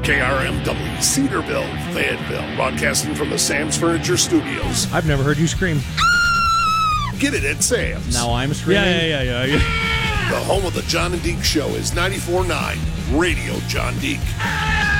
KRMW, Cedarville, Fayetteville, broadcasting from the Sam's Furniture Studios. I've never heard you scream. Get it at Sam's. Now I'm screaming. Yeah. The home of the John and Deke Show is 94.9 Radio John Deke.